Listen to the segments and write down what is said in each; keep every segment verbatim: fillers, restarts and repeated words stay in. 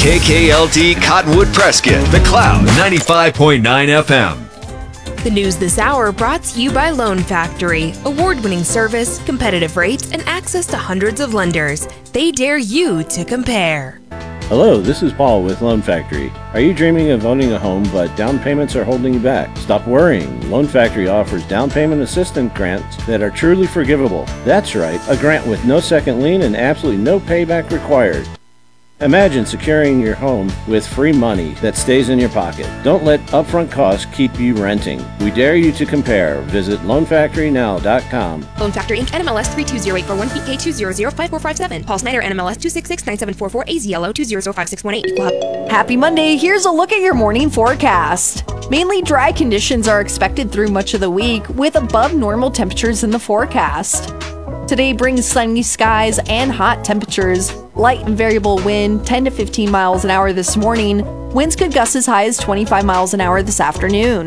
K K L D Cottonwood Prescott, The Cloud, ninety-five point nine F M. The news this hour brought to you by Loan Factory. Award-winning service, competitive rates, and access to hundreds of lenders. They dare you to compare. Hello, this is Paul with Loan Factory. Are you dreaming of owning a home but down payments are holding you back? Stop worrying. Loan Factory offers down payment assistance grants that are truly forgivable. That's right, a grant with no second lien and absolutely no payback required. Imagine securing your home with free money that stays in your pocket. Don't let upfront costs keep you renting. We dare you to compare. Visit loan factory now dot com. Loan Factory Incorporated. N M L S three two zero eight four one P K two zero zero five four five seven. Paul Snyder, N M L S two six six nine seven four four, A Z L O two zero zero five six one eight. Club. Happy Monday. Here's a look at your morning forecast. Mainly dry conditions are expected through much of the week, with above normal temperatures in the forecast. Today brings sunny skies and hot temperatures. Light and variable wind, ten to fifteen miles an hour this morning. Winds could gust as high as twenty-five miles an hour this afternoon.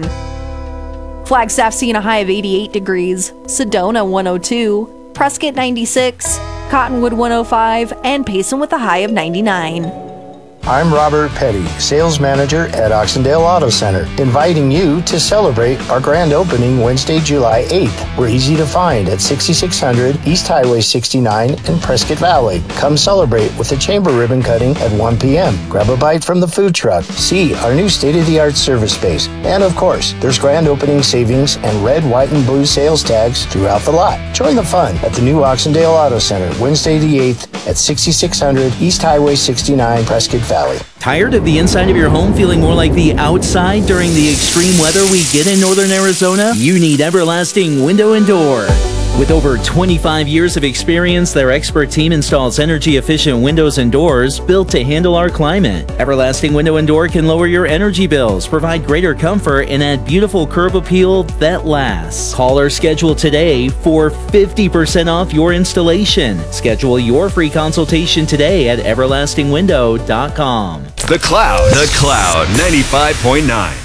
Flagstaff seeing a high of eighty-eight degrees, Sedona one oh two, Prescott ninety-six, Cottonwood one oh five, and Payson with a high of ninety-nine. I'm Robert Petty, Sales Manager at Oxendale Auto Center, inviting you to celebrate our grand opening Wednesday, July eighth. We're easy to find at sixty-six hundred East Highway sixty-nine in Prescott Valley. Come celebrate with a chamber ribbon cutting at one p.m. Grab a bite from the food truck, see our new state-of-the-art service space, and of course, there's grand opening savings and red, white, and blue sales tags throughout the lot. Join the fun at the new Oxendale Auto Center, Wednesday the eighth at sixty-six hundred East Highway sixty-nine, Prescott Valley. Tired of the inside of your home feeling more like the outside during the extreme weather we get in northern Arizona? You need Everlasting Window and Door. With over twenty-five years of experience, their expert team installs energy-efficient windows and doors built to handle our climate. Everlasting Window and Door can lower your energy bills, provide greater comfort, and add beautiful curb appeal that lasts. Call or schedule today for fifty percent off your installation. Schedule your free consultation today at everlasting window dot com. The Cloud, The Cloud, ninety-five point nine.